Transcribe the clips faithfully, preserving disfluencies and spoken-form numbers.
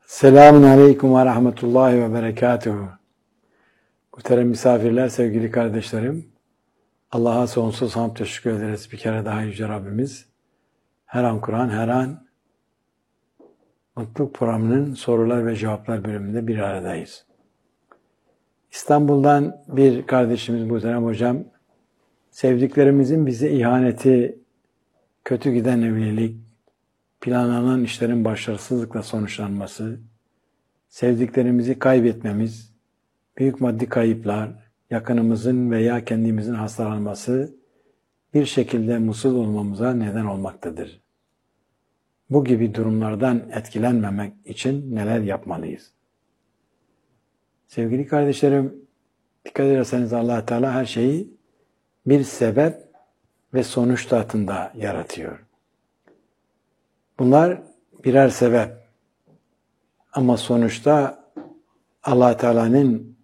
Selamun Aleyküm ve Rahmetullahi ve Berekatuhu. Muhterem misafirler, sevgili kardeşlerim, Allah'a sonsuz hamd teşekkür ederiz bir kere daha Yüce Rabbimiz. Her an Kur'an, her an Mutluluk Programı'nın sorular ve cevaplar bölümünde bir aradayız. İstanbul'dan bir kardeşimiz muhterem hocam, sevdiklerimizin bize ihaneti, kötü giden evlilik, planlanan işlerin başarısızlıkla sonuçlanması, sevdiklerimizi kaybetmemiz, büyük maddi kayıplar, yakınımızın veya kendimizin hastalanması bir şekilde mutsuz olmamıza neden olmaktadır. Bu gibi durumlardan etkilenmemek için neler yapmalıyız? Sevgili kardeşlerim, dikkat ederseniz Allah Teala her şeyi bir sebep ve sonuç tahtında yaratıyor. Bunlar birer sebep. Ama sonuçta Allah Teala'nın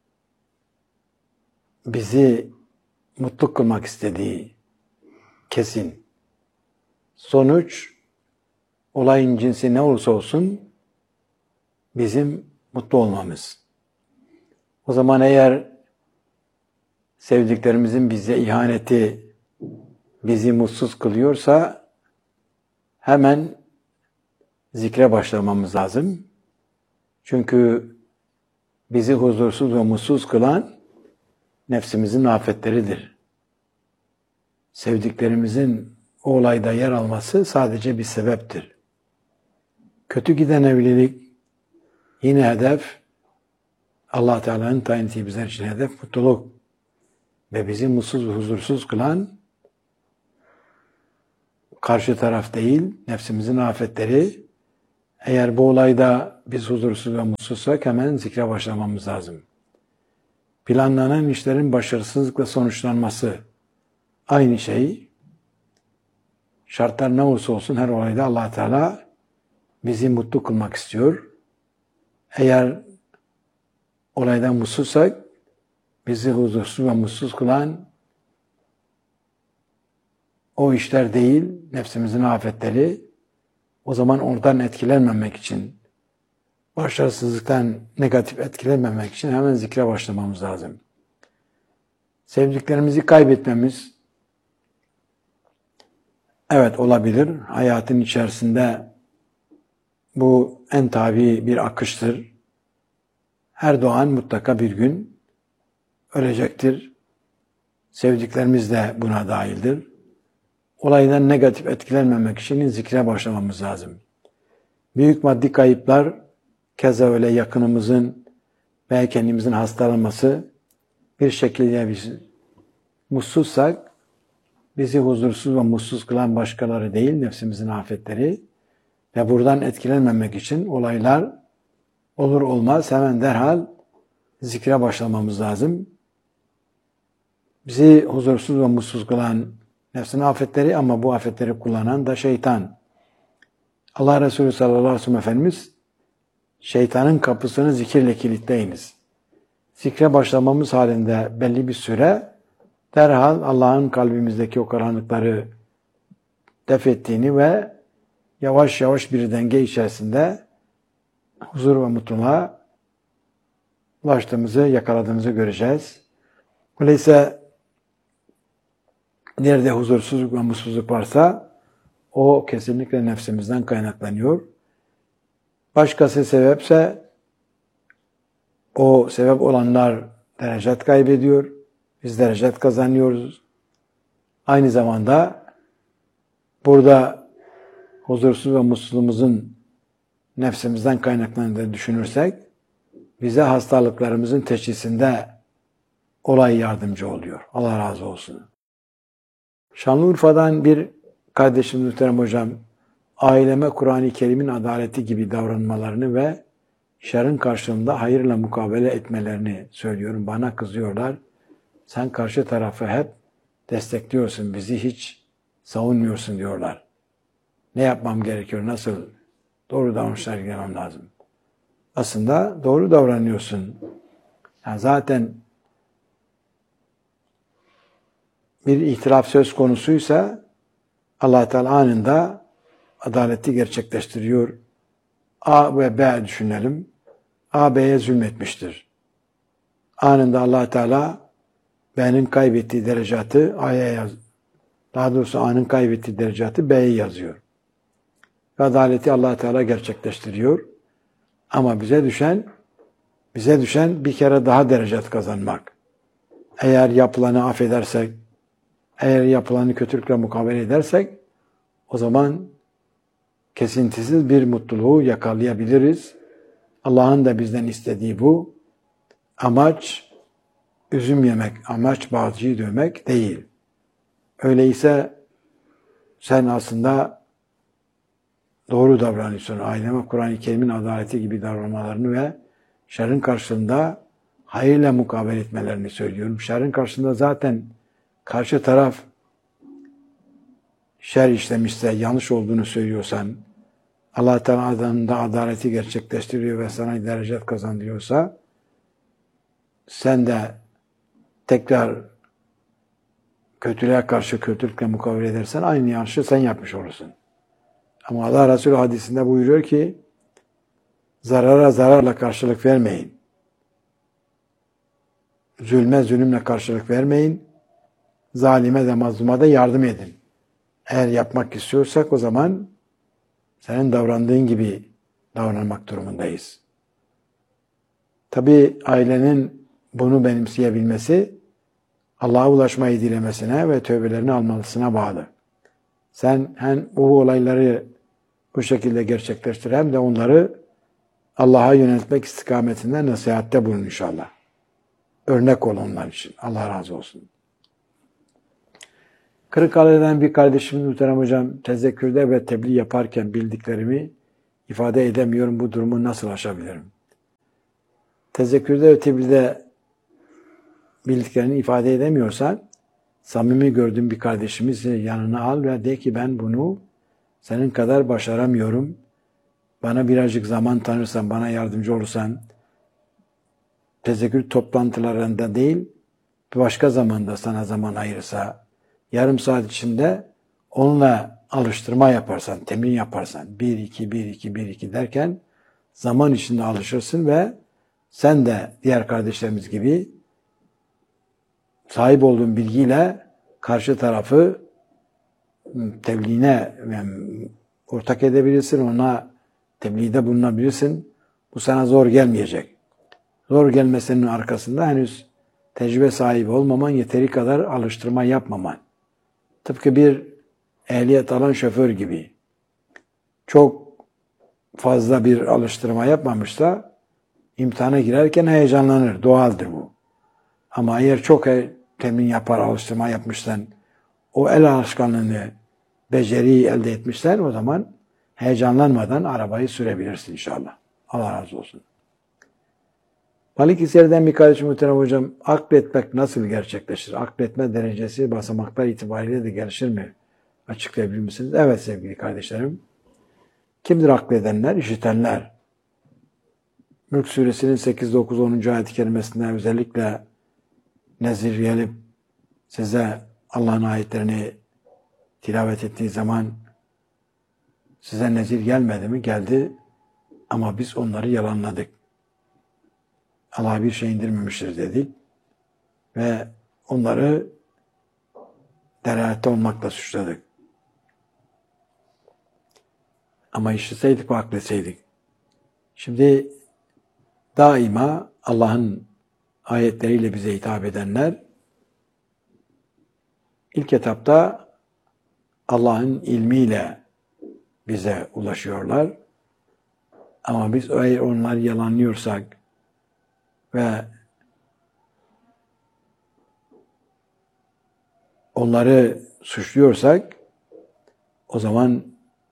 bizi mutlu kılmak istediği kesin. Sonuç, olayın cinsi ne olursa olsun bizim mutlu olmamız. O zaman eğer sevdiklerimizin bize ihaneti bizi mutsuz kılıyorsa hemen zikre başlamamız lazım. Çünkü bizi huzursuz ve mutsuz kılan nefsimizin afetleridir. Sevdiklerimizin o olayda yer alması sadece bir sebeptir. Kötü giden evlilik yine hedef, Allah Teala'nın tayin ettiği bizler için hedef mutluluk. Ve bizi mutsuz ve huzursuz kılan karşı taraf değil, nefsimizin afetleri. Eğer bu olayda biz huzursuz ve mutsuzsak hemen zikre başlamamız lazım. Planlanan işlerin başarısızlıkla sonuçlanması aynı şey. Şartlar ne olursa olsun her olayda Allah Teala bizi mutlu kılmak istiyor. Eğer olaydan mutsuzsak bizi huzursuz ve mutsuz kılan o işler değil, nefsimizin afetleri. O zaman oradan etkilenmemek için, başarısızlıktan negatif etkilenmemek için hemen zikre başlamamız lazım. Sevdiklerimizi kaybetmemiz, evet olabilir. Hayatın içerisinde bu en tabii bir akıştır. Her doğan mutlaka bir gün ölecektir. Sevdiklerimiz de buna dahildir. Olaydan negatif etkilenmemek için zikre başlamamız lazım. Büyük maddi kayıplar, keza öyle yakınımızın veya kendimizin hastalanması bir şekilde biz mutsuzsak bizi huzursuz ve mutsuz kılan başkaları değil, nefsimizin afetleri ve buradan etkilenmemek için olaylar olur olmaz hemen derhal zikre başlamamız lazım. Bizi huzursuz ve mutsuz kılan nefsin afetleri ama bu afetleri kullanan da şeytan. Allah Resulü sallallahu aleyhi ve sellem Efendimiz şeytanın kapısını zikirle kilitleyiniz. Zikre başlamamız halinde belli bir süre derhal Allah'ın kalbimizdeki o karanlıkları def ettiğini ve yavaş yavaş bir denge içerisinde huzur ve mutluluğa ulaştığımızı, yakaladığımızı göreceğiz. Öyleyse nerede huzursuzluk ve mutsuzluk varsa o kesinlikle nefsimizden kaynaklanıyor. Başkası sebepse o sebep olanlar derecet kaybediyor. Biz derecet kazanıyoruz. Aynı zamanda burada huzursuz ve mutsuzluğumuzun nefsimizden kaynaklandığını düşünürsek bize hastalıklarımızın teşhisinde olay yardımcı oluyor. Allah razı olsun. Şanlıurfa'dan bir kardeşim muhterem hocam, aileme Kur'an-ı Kerim'in adaleti gibi davranmalarını ve şerrin karşılığında hayırla mukabele etmelerini söylüyorum. Bana kızıyorlar. Sen karşı tarafı hep destekliyorsun, bizi hiç savunmuyorsun diyorlar. Ne yapmam gerekiyor, nasıl doğru davranışlar girmem lazım? Aslında doğru davranıyorsun. Yani zaten bir ihtilaf söz konusuysa Allah Teala anında adaleti gerçekleştiriyor. A ve B düşünelim. A, B'ye zulmetmiştir. Anında Allah Teala B'nin kaybettiği derecatı A'ya yaz. Daha doğrusu A'nın kaybettiği derecatı B'ye yazıyor. Ve adaleti Allah Teala gerçekleştiriyor. Ama bize düşen bize düşen bir kere daha derecat kazanmak. Eğer yapılanı affedersek, eğer yapılanı kötülükle mukabele edersek, o zaman kesintisiz bir mutluluğu yakalayabiliriz. Allah'ın da bizden istediği bu. Amaç üzüm yemek, amaç bağcıyı dövmek değil. Öyleyse sen aslında doğru davranıyorsun. Aileme Kur'an-ı Kerim'in adaleti gibi davranmalarını ve şerrin karşılığında hayırla mukabele etmelerini söylüyorum. Şerrin karşılığında zaten karşı taraf şer işlemişse, yanlış olduğunu söylüyorsan, Allah Teala adında adaleti gerçekleştiriyor ve sana derecet kazandırıyorsa, sen de tekrar kötülüğe karşı kötülükle mukabele edersen aynı yanlışı sen yapmış olursun. Ama Allah Resulü hadisinde buyuruyor ki, zarara zararla karşılık vermeyin. Zulme zulümle karşılık vermeyin. Zalime de mazluma da yardım edin. Eğer yapmak istiyorsak o zaman senin davrandığın gibi davranmak durumundayız. Tabii ailenin bunu benimseyebilmesi Allah'a ulaşmayı dilemesine ve tövbelerini almasına bağlı. Sen hem bu olayları bu şekilde gerçekleştir hem de onları Allah'a yöneltmek istikametinde nasihatte bulun inşallah. Örnek ol onlar için. Allah razı olsun. Kırıkkale'den bir kardeşimiz Muhterem Hocam, tezekkürde ve tebliğ yaparken bildiklerimi ifade edemiyorum. Bu durumu nasıl aşabilirim? Tezekkürde ve tebliğde bildiklerini ifade edemiyorsan, samimi gördüğün bir kardeşimizi yanına al ve de ki ben bunu senin kadar başaramıyorum. Bana birazcık zaman tanırsan, bana yardımcı olursan, tezekkür toplantılarında değil, başka zamanda sana zaman ayırırsa, yarım saat içinde onunla alıştırma yaparsan, temin yaparsan, bir iki, bir iki, bir iki derken zaman içinde alışırsın ve sen de diğer kardeşlerimiz gibi sahip olduğun bilgiyle karşı tarafı tebliğine yani ortak edebilirsin, ona tebliğde bulunabilirsin. Bu sana zor gelmeyecek. Zor gelmesinin arkasında henüz tecrübe sahibi olmaman, yeteri kadar alıştırma yapmaman. Tıpkı bir ehliyet alan şoför gibi. Çok fazla bir alıştırma yapmamışsa imtihana girerken heyecanlanır. Doğaldır bu. Ama eğer çok temin yapar, alıştırma yapmışsan, o el alışkanlığını, beceriyi elde etmişsen o zaman heyecanlanmadan arabayı sürebilirsin inşallah. Allah razı olsun. Balıkesir'den bir kardeşim Muhterem Hocam, akletmek nasıl gerçekleşir? Akletme derecesi basamaklar itibariyle de gelişir mi? Açıklayabilir misiniz? Evet sevgili kardeşlerim. Kimdir akledenler? İşitenler. Mülk Suresinin sekiz, dokuz, onuncu ayet-i kerimesinde özellikle nezir gelip size Allah'ın ayetlerini tilavet ettiği zaman size nezir gelmedi mi? Geldi ama biz onları yalanladık. Allah bir şey indirmemiştir dedik ve onları delalette olmakla suçladık. Ama işitseydik ve akletseydik. Şimdi daima Allah'ın ayetleriyle bize hitap edenler ilk etapta Allah'ın ilmiyle bize ulaşıyorlar. Ama biz eğer onları yalanlıyorsak ve onları suçluyorsak o zaman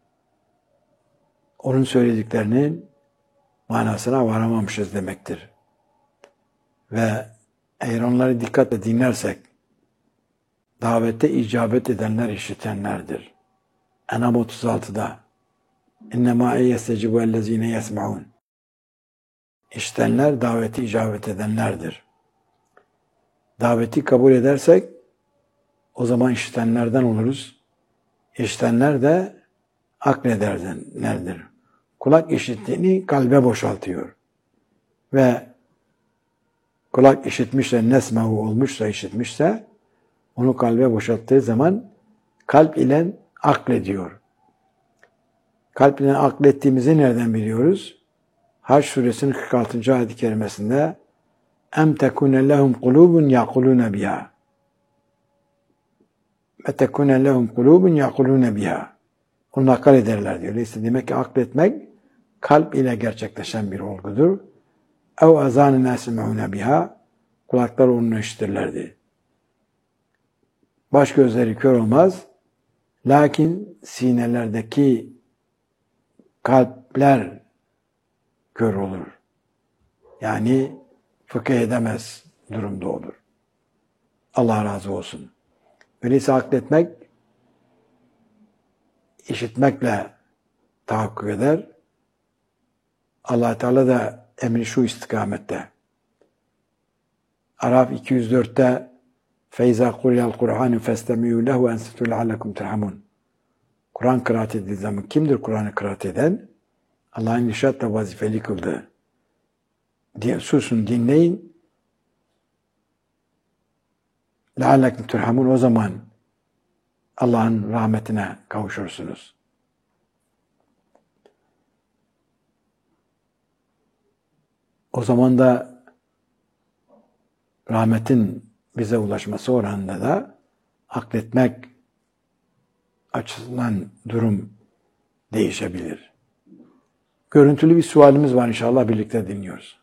onun söylediklerinin manasına varamamışız demektir. Ve eğer onları dikkatle dinlersek davette icabet edenler işitenlerdir. En'am otuz altıda İnnemâ eyyestecibu ellezîne yesma'un. İşitenler daveti icabet edenlerdir. Daveti kabul edersek o zaman işitenlerden oluruz. İşitenler de akledenlerdir. kulak işittiğini kalbe boşaltıyor. Ve kulak işitmişse, nesmehu olmuşsa, işitmişse, onu kalbe boşalttığı zaman kalp ile aklediyor. Kalp ile aklettiğimizi nereden biliyoruz? Hac suresinin kırk altıncı ayet-i kerimesinde em tekune lehum kulubun yaquluna biha ve tekune lehum kulubun yaquluna biha. Onu akıl ederler diyor. İşte demek ki akletmek kalp ile gerçekleşen bir olgudur. Ev azanın esme'une biha, kulaklar onu işitirlerdi. Baş gözleri kör olmaz. Lakin sinelerdeki kalpler kör olur. Yani fıkh edemez durumda olur. Allah razı olsun. Öyleyse akletmek, işitmekle tahakkuk eder. Allah Teala da emri şu istikamette. Araf iki yüz dörtte فَاِذَا قُرِيَ الْقُرْآنُ فَاسْتَمِعُوا لَهُ وَاَنْسِتُوا لَعَلَّكُمْ تُرْحَمُونَ. Kur'an kıraat edildiği zaman kimdir Kur'an'ı kıraat eden? Allah'ın irşatla vazifeli kıldığı. Susun, dinleyin. لَعَلَّكُمْ تُرْحَمُونَ. O zaman Allah'ın rahmetine kavuşursunuz. O zaman da rahmetin bize ulaşması oranında da akletmek açısından durum değişebilir. Görüntülü bir sualimiz var, inşallah birlikte dinliyoruz.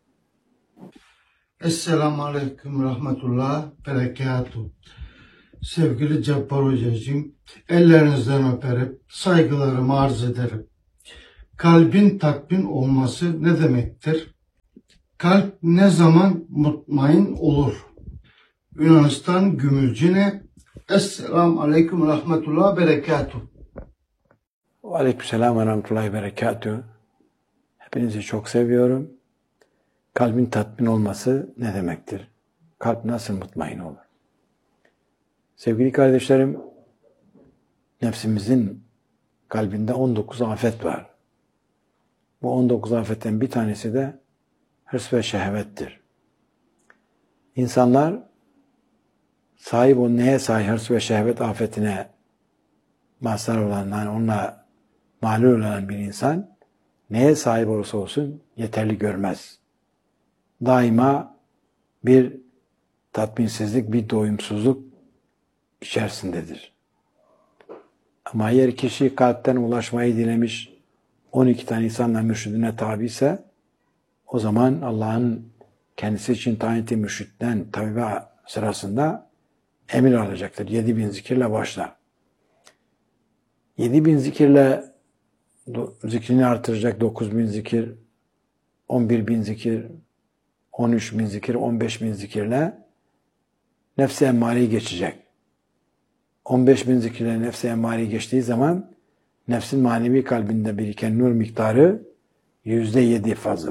Esselamu Aleyküm Rahmetullah Berekatuhu. Sevgili Cabbar Hocacığım, ellerinizden öperim, saygılarımı arz ederim. Kalbin tatmin olması ne demektir? Kalp ne zaman mutmain olur? Yunanistan Gümülcine. Esselamu Aleyküm Rahmetullah Berekatuhu. Aleykümselam ve Rahmetullahi Berekatuhu. Hepinizi çok seviyorum. Kalbin tatmin olması ne demektir? Kalp nasıl mutmain olur? Sevgili kardeşlerim, nefsimizin kalbinde on dokuz afet var. Bu on dokuz afetten bir tanesi de hırs ve şehvettir. İnsanlar sahip o neye sahip hırs ve şehvet afetine mazhar olan, yani onunla malul olan bir insan neye sahip olursa olsun yeterli görmez. Daima bir tatminsizlik, bir doyumsuzluk içerisindedir. Ama eğer kişi kalpten ulaşmayı dilemiş, on iki tane insanla mürşidine tabi ise, o zaman Allah'ın kendisi için tayin ettiği mürşitten tabi sırasında emir alacaktır. Yedi bin zikirle başla. Yedi bin zikirle zikrini artıracak, dokuz bin zikir, on bir bin zikir, on üç bin zikir, on beş bin zikirle nefs-i emmareyi geçecek. on beş bin zikirle nefs-i emmareyi geçtiği zaman nefsin manevi kalbinde biriken nur miktarı yüzde yedi fazıl.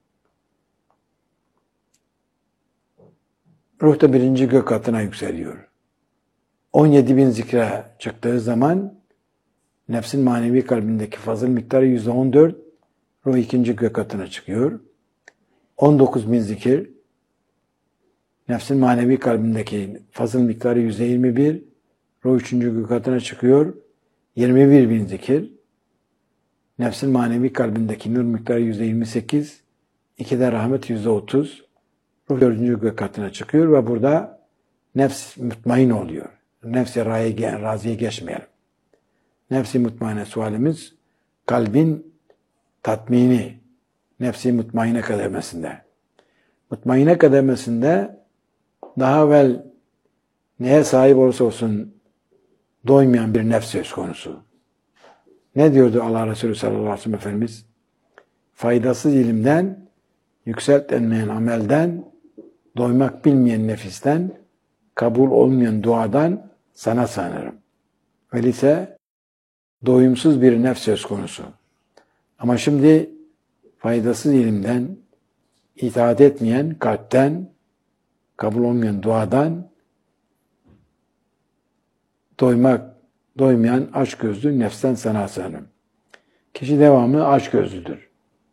Ruh da birinci gök katına yükseliyor. on yedi bin zikre çıktığı zaman nefsin manevi kalbindeki fazıl miktarı yüzde on dört, ruh ikinci gök katına çıkıyor. on dokuz bin zikir, nefsin manevi kalbindeki fazıl miktarı yüzde yirmi bir, ruh üçüncü gök katına çıkıyor. yirmi bir bin zikir, nefsin manevi kalbindeki nur miktarı yüzde yirmi sekiz, ikide rahmet yüzde otuz, ruh dördüncü gök katına çıkıyor ve burada nefs mutmain oluyor. Nefs-i raziye geçmeyelim. Nefs-i mutmaine sualimiz, kalbin tatmini, nefs-i mutmaine kademesinde. Mutmaine kademesinde daha evvel neye sahip olursa olsun doymayan bir nefs söz konusu. Ne diyordu Allah Resulü sallallahu aleyhi ve sellem Efendimiz? Faydasız ilimden, yükseltmeyen amelden, doymak bilmeyen nefisten, kabul olmayan duadan sana sığınırım. Öyleyse doyumsuz bir nefs söz konusu. Ama şimdi faydasız ilimden, itaat etmeyen kalpten, kabul olmayan duadan, doymak, doymayan açgözlü nefsten sana sığınırım. kişi devamlı açgözlüdür.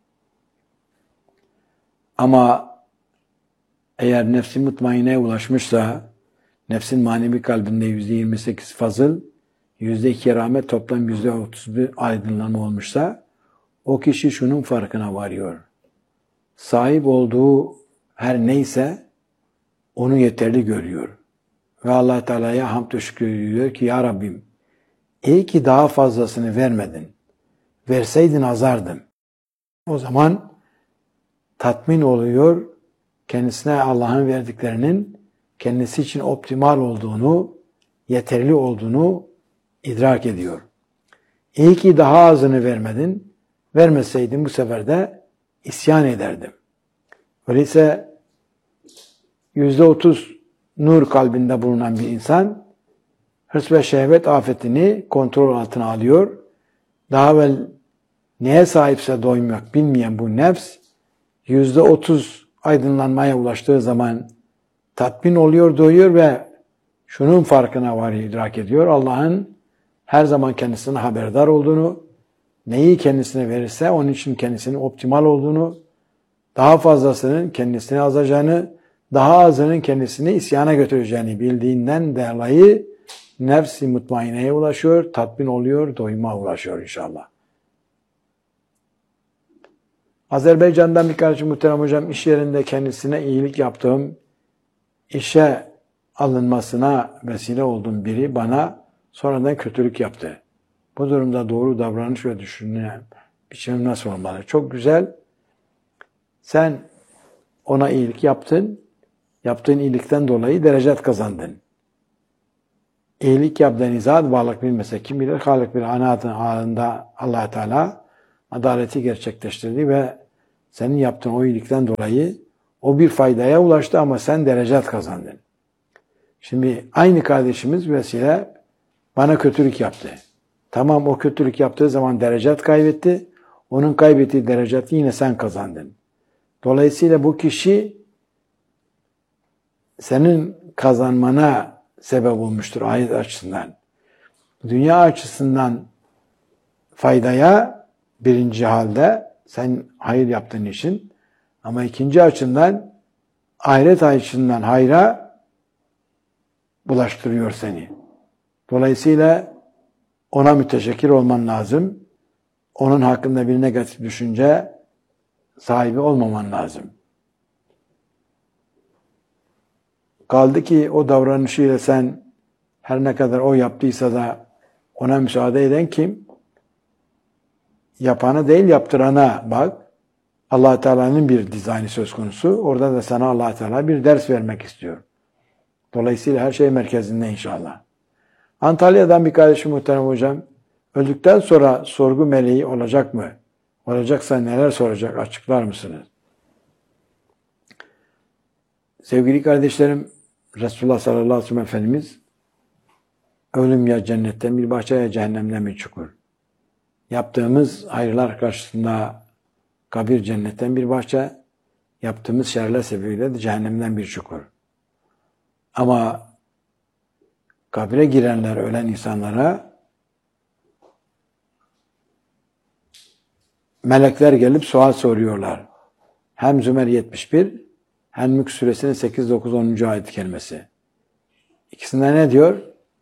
Ama eğer nefsi mutmaineye ulaşmışsa, nefsin manevi kalbinde yüzde yirmi sekiz fazıl, yüzde iki rahmet, toplam yüzde otuz bir aydınlanma olmuşsa, o kişi şunun farkına varıyor. Sahip olduğu her neyse onu yeterli görüyor. Ve Allah Teala'ya hamd ve şükür ediyor ki ya Rabbim, iyi ki daha fazlasını vermedin. Verseydin azardım. O zaman tatmin oluyor, kendisine Allah'ın verdiklerinin kendisi için optimal olduğunu, yeterli olduğunu idrak ediyor. İyi ki daha azını vermedin, vermeseydin bu sefer de isyan ederdim. Öyleyse yüzde otuz nur kalbinde bulunan bir insan, hırs ve şehvet afetini kontrol altına alıyor. Daha evvel neye sahipse doymak bilmeyen bu nefs, yüzde otuz aydınlanmaya ulaştığı zaman tatmin oluyor, doyuyor ve şunun farkına var, idrak ediyor. Allah'ın her zaman kendisine haberdar olduğunu, neyi kendisine verirse onun için kendisinin optimal olduğunu, daha fazlasının kendisine azacağını, daha azının kendisini isyana götüreceğini bildiğinden dolayı nefs-i mutmaineye ulaşıyor, tatmin oluyor, doyuma ulaşıyor inşallah. Azerbaycan'dan bir kardeşim muhterem hocam, iş yerinde kendisine iyilik yaptığım, işe alınmasına vesile olduğum biri bana sonradan kötülük yaptı. Bu durumda doğru davranış ve düşünme biçimim nasıl olmalı? Çok güzel. Sen ona iyilik yaptın. Yaptığın iyilikten dolayı derecet kazandın. İyilik yaptığın izah varlık bilmese kim bilir? Halik bir anatın halinde Allah Teala adaleti gerçekleştirdi ve senin yaptığın o iyilikten dolayı o bir faydaya ulaştı ama sen derecet kazandın. Şimdi aynı kardeşimiz vesile bana kötülük yaptı. Tamam, o kötülük yaptığı zaman derecet kaybetti. Onun kaybettiği dereceti yine sen kazandın. Dolayısıyla bu kişi senin kazanmana sebep olmuştur ahiret açısından. Dünya açısından faydaya birinci halde sen hayır yaptığın için, ama ikinci açıdan ahiret açısından hayra bulaştırıyor seni. Dolayısıyla ona müteşekkir olman lazım. Onun hakkında bir negatif düşünce sahibi olmaman lazım. Kaldı ki o davranışıyla sen her ne kadar o yaptıysa da ona müsaade eden kim? Yapana değil, yaptırana bak. Allah Teala'nın bir dizaynı söz konusu. Orada da sana Allah Teala bir ders vermek istiyor. Dolayısıyla her şey merkezinde inşallah. Antalya'dan bir kardeşim muhterem hocam, öldükten sonra sorgu meleği olacak mı? Olacaksa neler soracak? Açıklar mısınız? Sevgili kardeşlerim, Resulullah sallallahu aleyhi ve sellem Efendimiz, ölüm ya cennetten bir bahçe ya cehennemden bir çukur. Yaptığımız hayırlar karşısında kabir cennetten bir bahçe, yaptığımız şerler sebebiyle de cehennemden bir çukur. Ama kabire girenler, ölen insanlara melekler gelip sual soruyorlar. Hem Zümer yetmiş bir, hem Mülk suresinin sekiz, dokuz, onuncu ayet kelimesi. İkisinde ne diyor?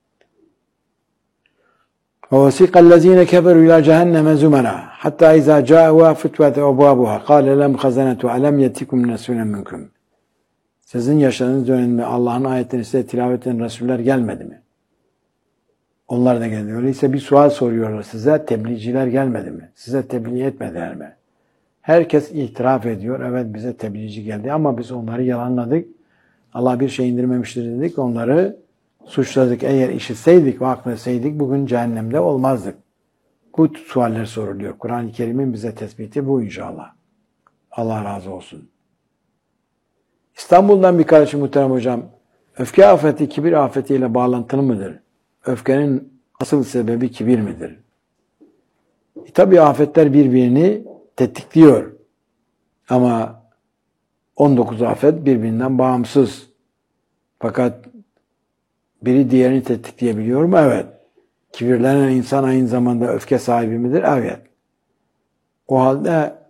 وَوَسِيقَ الَّذ۪ينَ كَفَرُوا اِلَى جَهَنَّمَ زُمَرًا حَتَّى اِذَا جَاءُوا فُتْوَةَ اَبْوَابُهَا قَالَ لَهُمْ خَزَنَةُ أَلَمْ يَأْتِكُمْ رَسُولٌ مِنْكُمْ. Sizin yaşadığınız dönemde Allah'ın ayetlerini size tilavet eden Resuller gelmedi mi? Onlar da geldi. Öyleyse bir sual soruyorlar size. Tebliğciler gelmedi mi? Size tebliğ etmediler mi? Herkes itiraf ediyor. Evet, bize tebliğci geldi ama biz onları yalanladık. Allah bir şey indirmemiştir dedik. Onları suçladık. Eğer işitseydik ve akletseydik bugün cehennemde olmazdık. Bu sualler soruluyor. Kur'an-ı Kerim'in bize tespiti bu inşallah. Allah razı olsun. İstanbul'dan bir kardeşim muhterem hocam, öfke afeti kibir afetiyle bağlantılı mıdır? Öfkenin asıl sebebi kibir midir? E, tabii afetler birbirini tetikliyor. Ama on dokuz afet birbirinden bağımsız. Fakat biri diğerini tetikleyebiliyor mu? Evet. Kibirlenen insan aynı zamanda öfke sahibi midir? Evet. O halde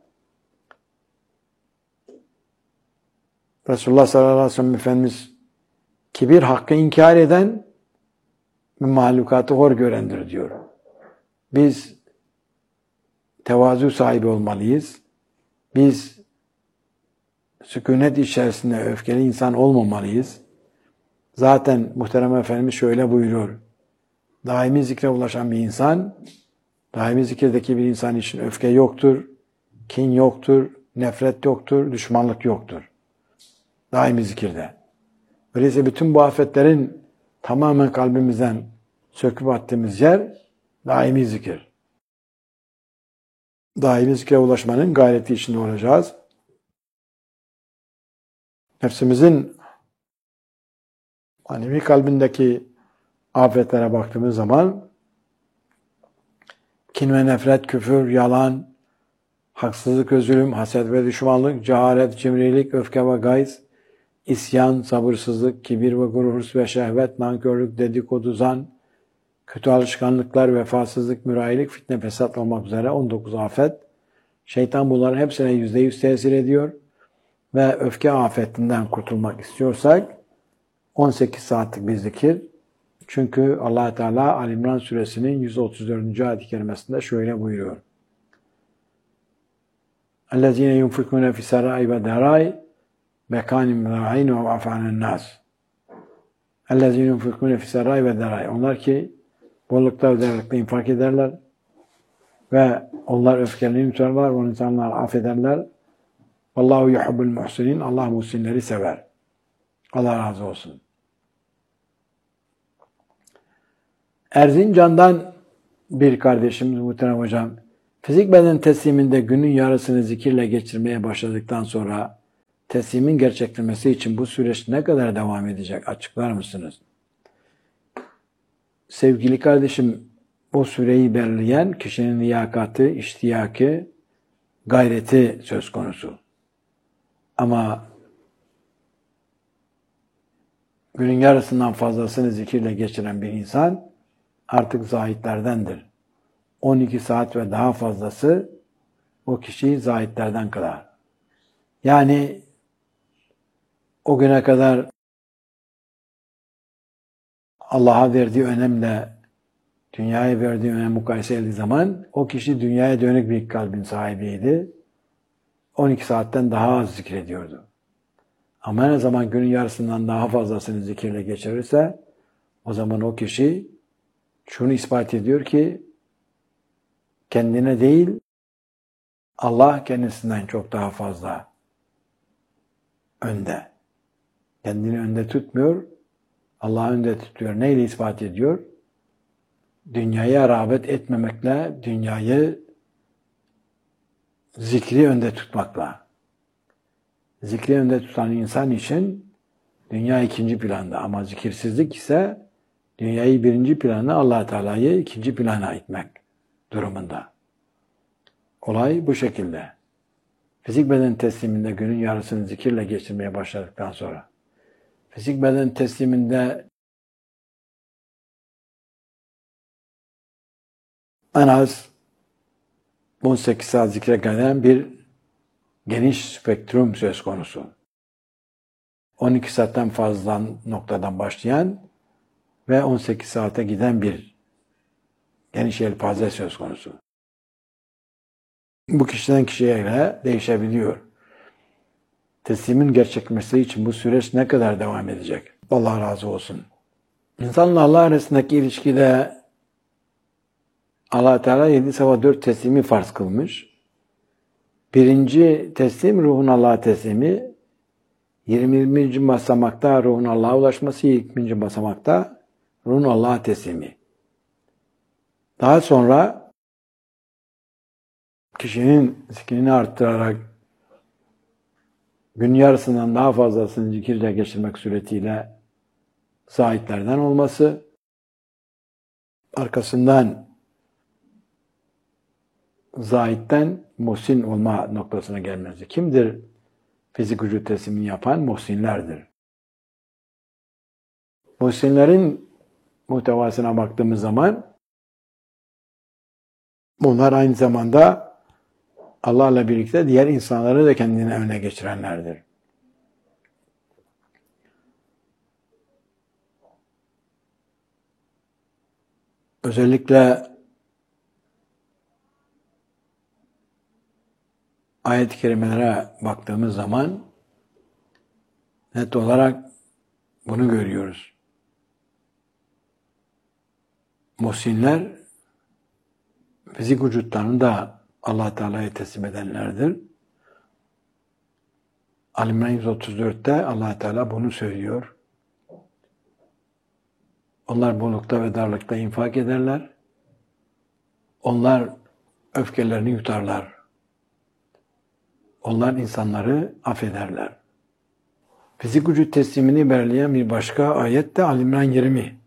Resulullah sallallahu aleyhi ve sellem Efendimiz kibir hakkı inkar eden mahlukatı hor görendir diyor. Biz tevazu sahibi olmalıyız. Biz sükunet içerisinde öfkeli insan olmamalıyız. Zaten muhterem Efendimiz şöyle buyuruyor. Daimi zikre ulaşan bir insan, daimi zikirdeki bir insan için öfke yoktur, kin yoktur, nefret yoktur, düşmanlık yoktur. Daimi zikirde. Öyleyse bütün bu afetlerin tamamen kalbimizden söküp attığımız yer daimi zikir. Daimi zikre ulaşmanın gayreti içinde olacağız. Nefsimizin manevi kalbindeki afetlere baktığımız zaman kin ve nefret, küfür, yalan, haksızlık ve zulüm, haset ve düşmanlık, cehalet, cimrilik, öfke ve gayz, isyan, sabırsızlık, kibir ve gurur, hırs ve şehvet, nankörlük, dedikodu, zan, kötü alışkanlıklar, vefasızlık, mürayilik, fitne, fesat olmak üzere on dokuz afet. Şeytan bunların hepsine yüzde yüz tesir ediyor ve öfke afetinden kurtulmak istiyorsak on sekiz saatlik bir zikir. Çünkü Allah Teala Ali İmran suresinin yüz otuz dördüncü ayet-i kerimesinde şöyle buyuruyor. اَلَّذ۪ينَ يُنْفِقُونَ فِي سَرَّاءِ وَدَرَاءِ مَكَانٍ مُرَاعِينَ وَعَفَانَ النَّاسِ اَلَّذ۪ينَ يُنْفِقُونَ فِي سَرَّاءِ وَدَرَاءِ Onlar ki bollukta ve derlikte infak ederler ve onlar öfkelerini yutarlar, o insanlar affederler. Vallahu yuhibbul muhsinin. Allah muhsinleri sever. Allah razı olsun. Erzincan'dan bir kardeşimiz muhterem hocam, fizik beden tesliminde günün yarısını zikirle geçirmeye başladıktan sonra teslimin gerçekleşmesi için bu süreç ne kadar devam edecek? Açıklar mısınız? Sevgili kardeşim, bu süreyi belirleyen kişinin liyakatı, iştiyakı, gayreti söz konusu. Ama günün yarısından fazlasını zikirle geçiren bir insan artık zahitlerdendir. on iki saat ve daha fazlası o kişiyi zahitlerden kılar. Yani o güne kadar Allah'a verdiği önemle dünyaya verdiği önem mukayese edildiği zaman o kişi dünyaya dönük bir kalbin sahibiydi. on iki saatten daha az zikrediyordu. Ama ne zaman günün yarısından daha fazlasını zikirle geçirirse o zaman o kişi şunu ispat ediyor ki kendine değil Allah kendisinden çok daha fazla önde. Kendini önde tutmuyor, Allah'ı önde tutuyor. Neyle ispat ediyor? Dünyaya rağbet etmemekle, dünyayı zikri önde tutmakla. Zikri önde tutan insan için dünya ikinci planda ama zikirsizlik ise dünyayı birinci plana, Allah Teala'yı ikinci plana itmek durumunda. Olay bu şekilde. Fizik beden tesliminde günün yarısını zikirle geçirmeye başladıktan sonra, fizik beden tesliminde en az on sekiz saat zikre gelen bir geniş spektrum söz konusu. on iki saatten fazla noktadan başlayan ve on sekiz saate giden bir geniş yelpaze söz konusu. Bu kişiden kişiye göre değişebiliyor. Teslimin gerçekleşmesi için bu süreç ne kadar devam edecek? Allah razı olsun. İnsanla Allah arasındaki ilişkide Allah Teala yedi sabah dört teslimi farz kılmış. Birinci teslim ruhun Allah'a teslimi, yirminci basamakta ruhun Allah'a ulaşması, yirminci basamakta ruhun Allah'a teslimi. Daha sonra kişinin zikrini arttırarak gün yarısından daha fazlasını zikirle geçirmek suretiyle zahitlerden olması, arkasından zahitten muhsin olma noktasına gelmesi. Kimdir fizik vücut teslimini yapan? Muhsinlerdir. Muhsinlerin muhtevasına baktığımız zaman bunlar aynı zamanda Allah'la birlikte diğer insanları da kendine öne geçirenlerdir. Özellikle ayet-i kerimelere baktığımız zaman net olarak bunu görüyoruz. Muhsinler fizik vücutlarını da Allah Teala'ya teslim edenlerdir. Ali-İmran yüz otuz dörtte Allah Teala bunu söylüyor. Onlar bollukta ve darlıkta infak ederler. Onlar öfkelerini yutarlar. Onlar insanları affederler. Fizik vücut teslimini belirleyen bir başka ayet de Ali-İmran yirmi.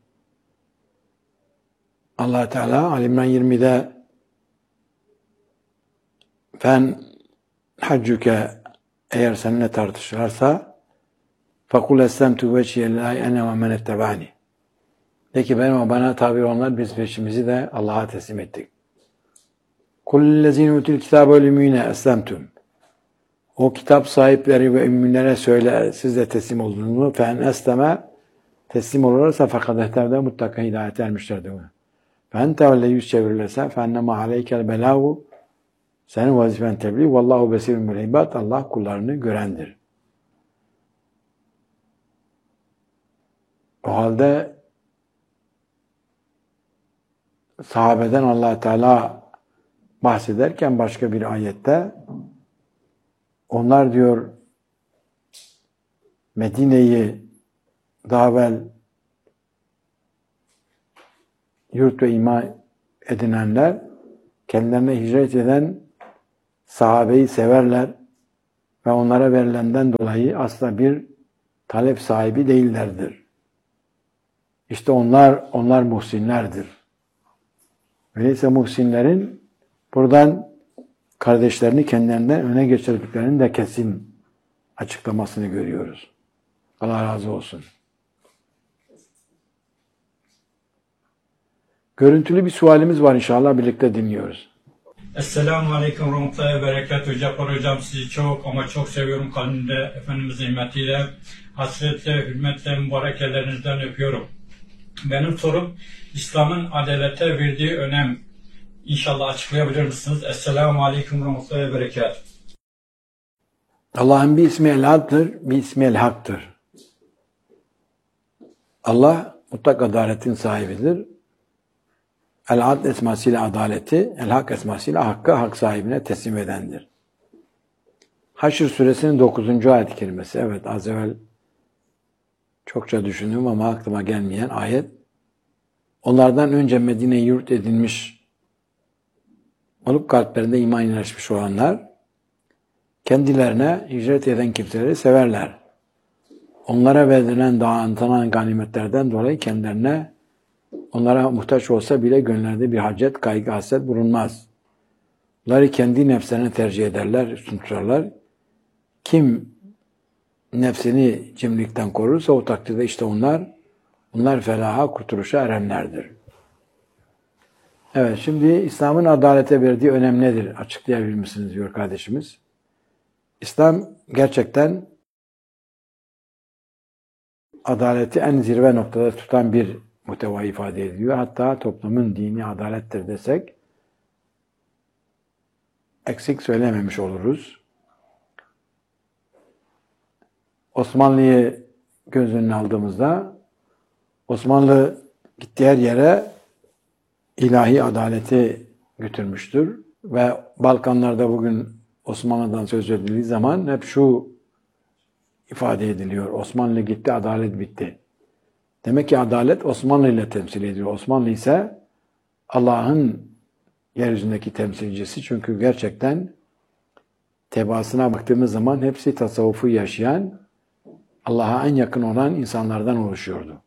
Allah Teala Ali-İmran yirmide fen haccüke eğer seninle tartışırlarsa fakul eslemtu vecihillahi ene ve men ettebani. De ki benim bana tabi olanlar biz peşimizi de Allah'a teslim ettik. Kullellezine utul kitabe vel ümmine eslemtum. O kitap sahipleri ve ümminlere söyle siz de teslim oldunuz mu? Fen esleme teslim olursa fakat ehterde mutlaka hidayet ermişlerdir. Fen tevelle yüz çevirirlerse fennema aleykel belavu senin vazifen tebliğ vallahu besirun bil ibad. Allah kullarını görendir. O halde sahabeden Allah Teala bahsederken başka bir ayette onlar diyor Medine'yi daha evvel yurt ve ima edinenler kendilerine hicret eden sahabeyi severler ve onlara verilenden dolayı asla bir talep sahibi değillerdir. İşte onlar onlar muhsinlerdir. Öyleyse muhsinlerin buradan kardeşlerini kendilerinden öne geçirdiklerinin de kesin açıklamasını görüyoruz. Allah razı olsun. Görüntülü bir sualimiz var inşallah birlikte dinliyoruz. Esselamu Aleyküm ve Rahmetullahi ve Berekatuhu. Cafer Hocam sizi çok ama çok seviyorum kalbimde. Efendimiz nimmetiyle, hasretle, hürmetle, mübarek ellerinizden öpüyorum. Benim sorum İslam'ın adalete verdiği önem. İnşallah açıklayabilir misiniz? Esselamu Aleyküm ve Rahmetullahi ve Berekatuhu. Allah'ın bir ismi El-Ad'dır, bir ismi El-Hak'tır. Allah mutlak adaletin sahibidir. El-Adl esmasıyla adaleti, El-Hak esmasıyla hakkı hak sahibine teslim edendir. Haşr suresinin dokuzuncu ayet-i kerimesi. Evet az evvel çokça düşündüm ama aklıma gelmeyen ayet. Onlardan önce Medine'yi yurt edinmiş olup kalplerinde iman yerleşmiş olanlar kendilerine hicret eden kimseleri severler. Onlara verilen dağıtılan ganimetlerden dolayı kendilerine onlara muhtaç olsa bile gönüllerinde bir hacet, kaygı, haset bulunmaz. Bunları kendi nefslerine tercih ederler, üstün tutarlar. Kim nefsini cimrilikten korursa o takdirde işte onlar, onlar felaha, kurtuluşa erenlerdir. Evet, şimdi İslam'ın adalete verdiği önem nedir? Açıklayabilir misiniz diyor kardeşimiz. İslam gerçekten adaleti en zirve noktada tutan bir muhteva ifade ediyor. Hatta toplumun dini adalettir desek eksik söylememiş oluruz. Osmanlı'yı göz önüne aldığımızda Osmanlı gittiği her yere ilahi adaleti götürmüştür. Ve Balkanlarda bugün Osmanlı'dan söz edildiği zaman hep şu ifade ediliyor. Osmanlı gitti, adalet bitti. Demek ki adalet Osmanlı ile temsil ediyor. Osmanlı ise Allah'ın yeryüzündeki temsilcisi. Çünkü gerçekten tebaasına baktığımız zaman hepsi tasavvufu yaşayan, Allah'a en yakın olan insanlardan oluşuyordu.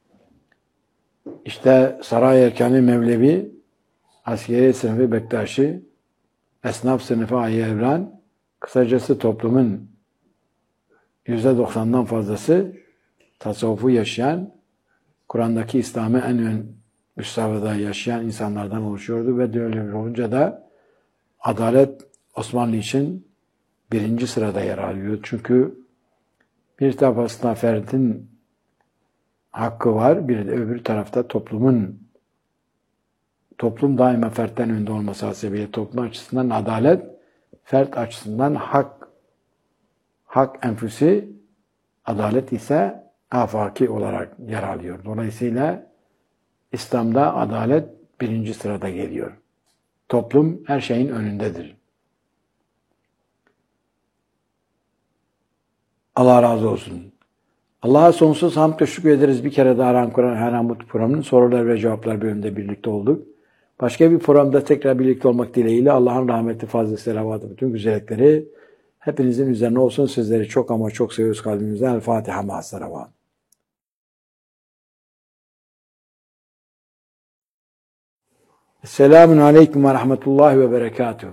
İşte Saray Erkanı Mevlevi, Askeri sınıfı Bektaşi, Esnaf sınıfı Ayı Evran, kısacası toplumun yüzde doksandan fazlası tasavvufu yaşayan, Kur'an'daki İslam'ı en ön üst safhada yaşayan insanlardan oluşuyordu ve öyle olunca da adalet Osmanlı için birinci sırada yer alıyor. Çünkü bir tarafta ferdin hakkı var, bir de öbür tarafta toplumun, toplum daima fertten önde olması hasebiyle toplum açısından adalet, fert açısından hak, hak enfüsi, adalet ise afaki olarak yer alıyor. Dolayısıyla İslam'da adalet birinci sırada geliyor. Toplum her şeyin önündedir. Allah razı olsun. Allah'a sonsuz hamd ve şükür ederiz. Bir kere daha Aran Kur'an Her Hamut programının sorular ve cevaplar bölümünde birlikte olduk. Başka bir programda tekrar birlikte olmak dileğiyle Allah'ın rahmeti, fazla selavatı, bütün güzellikleri hepinizin üzerine olsun. Sizleri çok ama çok seviyoruz kalbimizden. El Fatiha ma'as-salavat. Selamun aleyküm ve rahmetullahi ve berekatuhu.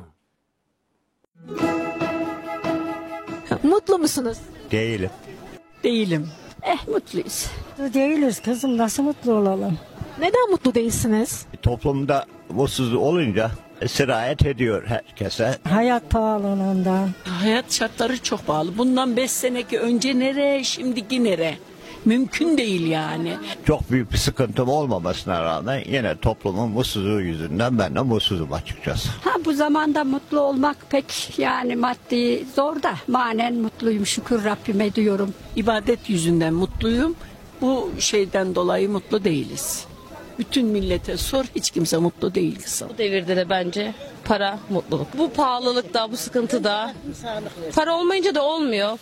Mutlu musunuz? Değilim. Değilim. Eh mutluyuz. Mutlu değiliz kızım, nasıl mutlu olalım? Neden mutlu değilsiniz? Toplumda mutsuz olunca sirayet ediyor herkese. Hayat pahalılığından. Hayat şartları çok pahalı. Bundan beş seneki önce nere, şimdiki nere? Mümkün değil yani. Çok büyük bir sıkıntım olmamasına rağmen yine toplumun mutsuzluğu yüzünden ben de mutsuzum açıkçası. Ha, bu zamanda mutlu olmak pek yani maddi zor da manen mutluyum, şükür Rabbime diyorum. İbadet yüzünden mutluyum. Bu şeyden dolayı mutlu değiliz. Bütün millete sor, hiç kimse mutlu değil kızım. Bu devirde de bence para mutluluk. Bu pahalılıkta, bu sıkıntıda para olmayınca da olmuyor.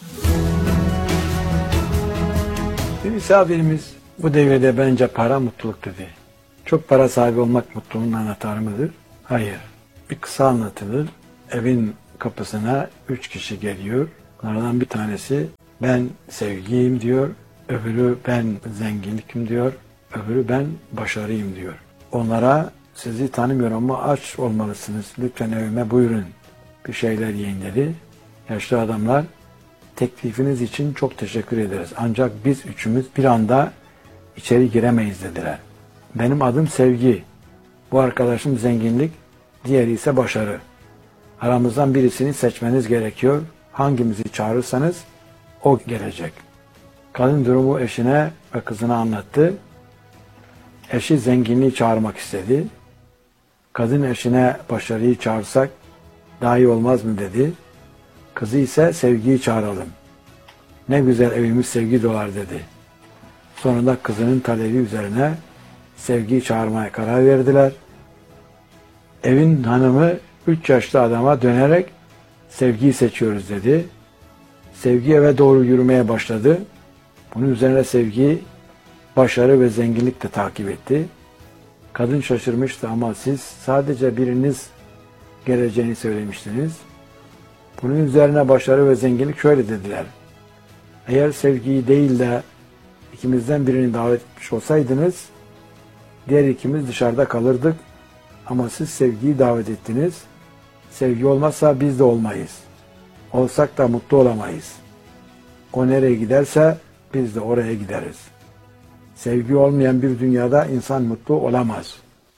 Bir misafirimiz bu devirde bence para mutluluk dedi. Çok para sahibi olmak mutluluğun anahtarı mıdır? Hayır. Bir kısa anlatılır. Evin kapısına üç kişi geliyor. Onlardan bir tanesi ben sevgiyim diyor. Öbürü ben zenginlikim diyor. Öbürü ben başarıyım diyor. Onlara sizi tanımıyorum ama aç olmalısınız. Lütfen evime buyurun. Bir şeyler yiyin dedi. Yaşlı adamlar teklifiniz için çok teşekkür ederiz. Ancak biz üçümüz bir anda içeri giremeyiz dediler. Benim adım Sevgi. Bu arkadaşım zenginlik. Diğeri ise başarı. Aramızdan birisini seçmeniz gerekiyor. Hangimizi çağırırsanız o gelecek. Kadın durumu eşine ve kızına anlattı. Eşi zenginliği çağırmak istedi. Kadın eşine başarıyı çağırsak daha iyi olmaz mı dedi. Kızı ise sevgiyi çağıralım. Ne güzel evimiz sevgi dolar dedi. Sonunda kızının talebi üzerine sevgiyi çağırmaya karar verdiler. Evin hanımı üç yaşlı adama dönerek sevgiyi seçiyoruz dedi. Sevgi eve doğru yürümeye başladı. Bunun üzerine sevgi başarı ve zenginlik de takip etti. Kadın şaşırmıştı ama siz sadece biriniz geleceğini söylemiştiniz. Bunun üzerine başarı ve zenginlik şöyle dediler. Eğer sevgiyi değil de ikimizden birini davet etmiş olsaydınız diğer ikimiz dışarıda kalırdık. Ama siz sevgiyi davet ettiniz. Sevgi olmazsa biz de olmayız. Olsak da mutlu olamayız. O nereye giderse biz de oraya gideriz. Sevgi olmayan bir dünyada insan mutlu olamaz.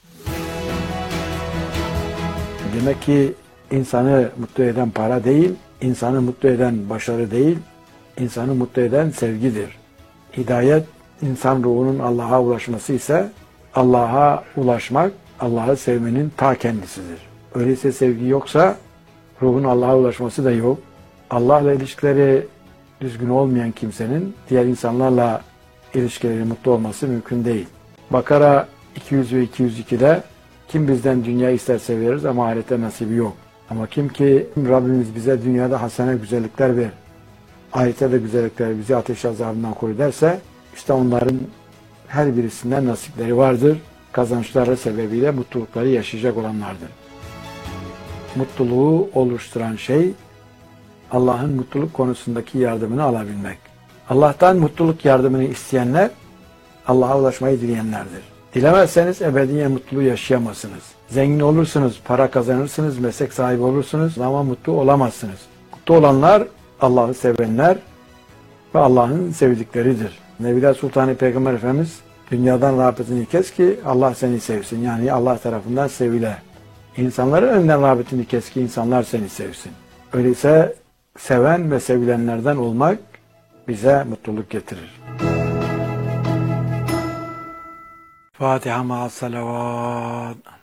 Demek ki insanı mutlu eden para değil, insanı mutlu eden başarı değil, insanı mutlu eden sevgidir. Hidayet, insan ruhunun Allah'a ulaşması ise Allah'a ulaşmak, Allah'ı sevmenin ta kendisidir. Öyleyse sevgi yoksa ruhun Allah'a ulaşması da yok. Allah'la ilişkileri düzgün olmayan kimsenin diğer insanlarla ilişkileri mutlu olması mümkün değil. Bakara iki yüz ve iki yüz iki'de kim bizden dünya isterse veririz ama ahirete nasibi yok. Ama kim ki Rabbimiz bize dünyada hasene güzellikler ver, ahirete de güzellikler bizi ateş azabından koru derse işte onların her birisinden nasipleri vardır. Kazançları sebebiyle mutlulukları yaşayacak olanlardır. Mutluluğu oluşturan şey Allah'ın mutluluk konusundaki yardımını alabilmek. Allah'tan mutluluk yardımını isteyenler Allah'a ulaşmayı dileyenlerdir. Dilemezseniz ebediyen mutluluğu yaşayamazsınız. Zengin olursunuz, para kazanırsınız, meslek sahibi olursunuz ama mutlu olamazsınız. Mutlu olanlar Allah'ı sevenler ve Allah'ın sevdikleridir. Nebiler Sultanı Peygamber Efendimiz dünyadan rağbetini kes ki Allah seni sevsin. Yani Allah tarafından sevile. İnsanların önden rağbetini kes ki insanlar seni sevsin. Öyleyse seven ve sevilenlerden olmak bize mutluluk getirir. Fatiha ma'as salavat.